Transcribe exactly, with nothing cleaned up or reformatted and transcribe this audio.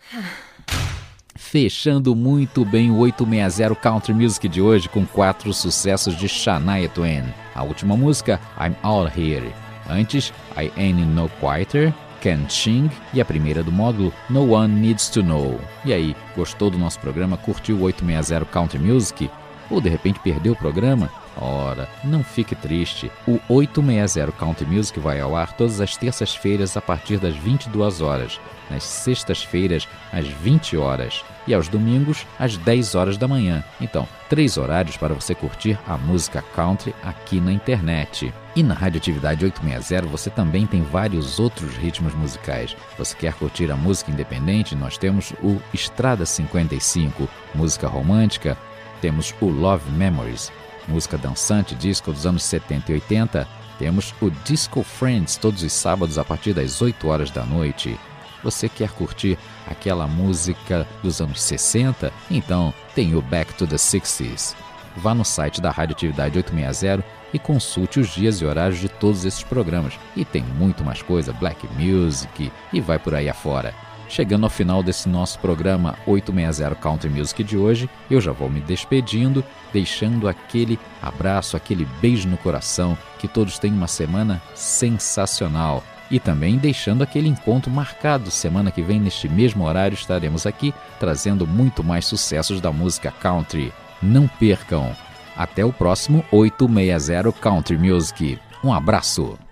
Fechando muito bem o oitocentos e sessenta Country Music de hoje com quatro sucessos de Shania Twain. A última música, I'm Out Here. Antes, I Ain't No Quieter, Can't Sing e a primeira do módulo, No One Needs to Know. E aí, gostou do nosso programa? Curtiu o oitocentos e sessenta Country Music? Ou de repente perdeu o programa? Ora, não fique triste. O oitocentos e sessenta Country Music vai ao ar todas as terças-feiras a partir das vinte e duas horas, nas sextas-feiras às vinte horas e aos domingos às dez horas da manhã. Então, três horários para você curtir a música country aqui na internet. E na Radioatividade oitocentos e sessenta você também tem vários outros ritmos musicais. Você quer curtir a música independente? Nós temos o Estrada cinquenta e cinco, música romântica. Temos o Love Memories, música dançante, disco dos anos setenta e oitenta. Temos o Disco Friends, todos os sábados a partir das oito horas da noite. Você quer curtir aquela música dos anos sessenta? Então tem o Back to the sixties. Vá no site da Radioatividade oitocentos e sessenta e consulte os dias e horários de todos esses programas. E tem muito mais coisa, Black Music e vai por aí afora. Chegando ao final desse nosso programa oitocentos e sessenta Country Music de hoje, eu já vou me despedindo, deixando aquele abraço, aquele beijo no coração, que todos tenham uma semana sensacional. E também deixando aquele encontro marcado. Semana que vem, neste mesmo horário, estaremos aqui trazendo muito mais sucessos da música country. Não percam! Até o próximo oitocentos e sessenta Country Music. Um abraço!